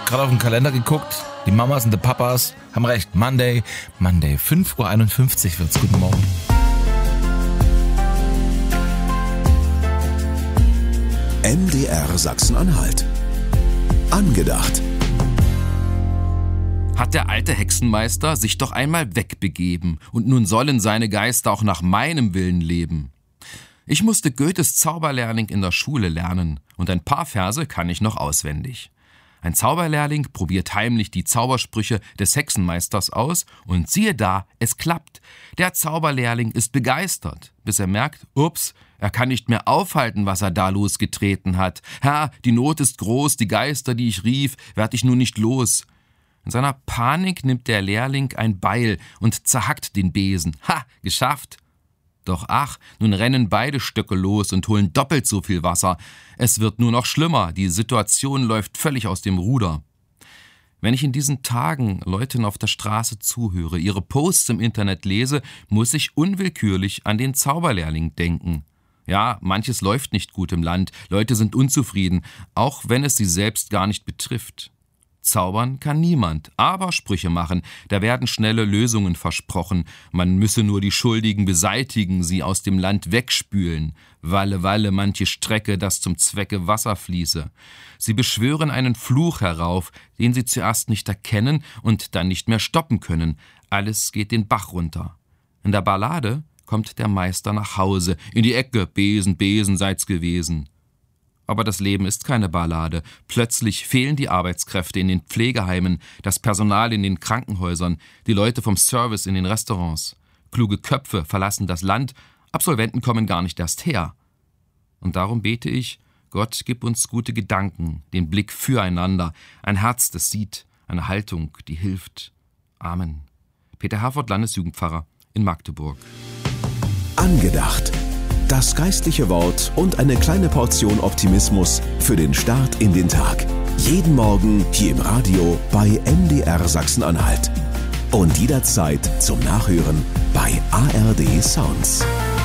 gerade auf den Kalender geguckt. Die Mamas und die Papas haben recht. Monday, 5:51 Uhr wird's. Guten Morgen. MDR Sachsen-Anhalt. Angedacht. Hat der alte Hexenmeister sich doch einmal wegbegeben, und nun sollen seine Geister auch nach meinem Willen leben. Ich musste Goethes Zauberlehrling in der Schule lernen, und ein paar Verse kann ich noch auswendig. Ein Zauberlehrling probiert heimlich die Zaubersprüche des Hexenmeisters aus, und siehe da, es klappt. Der Zauberlehrling ist begeistert, bis er merkt, ups, er kann nicht mehr aufhalten, was er da losgetreten hat. Herr, die Not ist groß, die Geister, die ich rief, werd ich nun nicht los. In seiner Panik nimmt der Lehrling ein Beil und zerhackt den Besen. Ha, geschafft! Doch ach, nun rennen beide Stöcke los und holen doppelt so viel Wasser. Es wird nur noch schlimmer, die Situation läuft völlig aus dem Ruder. Wenn ich in diesen Tagen Leuten auf der Straße zuhöre, ihre Posts im Internet lese, muss ich unwillkürlich an den Zauberlehrling denken. Ja, manches läuft nicht gut im Land, Leute sind unzufrieden, auch wenn es sie selbst gar nicht betrifft. Zaubern kann niemand, aber Sprüche machen, da werden schnelle Lösungen versprochen. Man müsse nur die Schuldigen beseitigen, sie aus dem Land wegspülen. Walle, walle, manche Strecke, dass zum Zwecke Wasser fließe. Sie beschwören einen Fluch herauf, den sie zuerst nicht erkennen und dann nicht mehr stoppen können. Alles geht den Bach runter. In der Ballade kommt der Meister nach Hause, in die Ecke, Besen, Besen seid's gewesen. Aber das Leben ist keine Ballade. Plötzlich fehlen die Arbeitskräfte in den Pflegeheimen, das Personal in den Krankenhäusern, die Leute vom Service in den Restaurants. Kluge Köpfe verlassen das Land, Absolventen kommen gar nicht erst her. Und darum bete ich, Gott, gib uns gute Gedanken, den Blick füreinander, ein Herz, das sieht, eine Haltung, die hilft. Amen. Peter Herford, Landesjugendpfarrer in Magdeburg. Angedacht. Das geistliche Wort und eine kleine Portion Optimismus für den Start in den Tag. Jeden Morgen hier im Radio bei MDR Sachsen-Anhalt. Und jederzeit zum Nachhören bei ARD Sounds.